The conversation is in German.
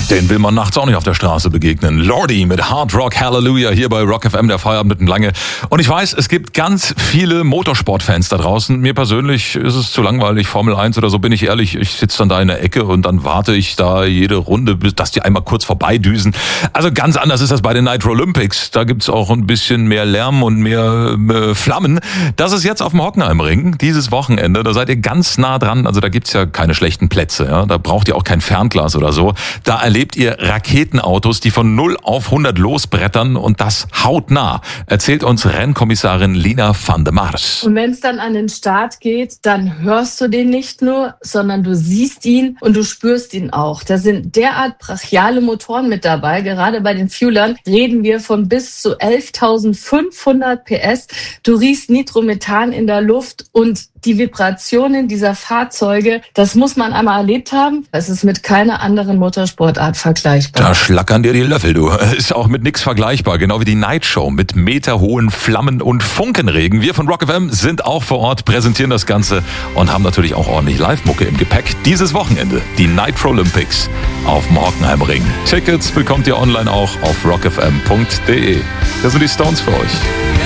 Den will man nachts auch nicht auf der Straße begegnen. Lordi mit Hard Rock Hallelujah hier bei Rock FM, der Feierabend mitten lange. Und ich weiß, es gibt ganz viele Motorsportfans da draußen. Mir persönlich ist es zu langweilig, Formel 1 oder so, bin ich ehrlich. Ich sitze dann da in der Ecke und dann warte ich da jede Runde, bis dass die einmal kurz vorbeidüsen. Also ganz anders ist das bei den Nitro Olympics. Da gibt's auch ein bisschen mehr Lärm und mehr Flammen. Das ist jetzt auf dem Hockenheimring, dieses Wochenende. Da seid ihr ganz nah dran. Also da gibt's ja keine schlechten Plätze. Ja? Da braucht ihr auch kein Fernglas oder so. Da erlebt ihr Raketenautos, die von 0 auf 100 losbrettern und das hautnah, erzählt uns Rennkommissarin Lina van der Mars. Und wenn es dann an den Start geht, dann hörst du den nicht nur, sondern du siehst ihn und du spürst ihn auch. Da sind derart brachiale Motoren mit dabei. Gerade bei den Fuelern reden wir von bis zu 11.500 PS. Du riechst Nitromethan in der Luft und die Vibrationen dieser Fahrzeuge, das muss man einmal erlebt haben. Es ist mit keiner anderen Motorsportart vergleichbar. Da schlackern dir die Löffel, du. Ist auch mit nix vergleichbar. Genau wie die Night Show mit meterhohen Flammen und Funkenregen. Wir von Rock FM sind auch vor Ort, präsentieren das Ganze und haben natürlich auch ordentlich Live-Mucke im Gepäck. Dieses Wochenende die Nitro Olympics auf dem Hockenheimring. Tickets bekommt ihr online auch auf rockfm.de. Das sind die Stones für euch.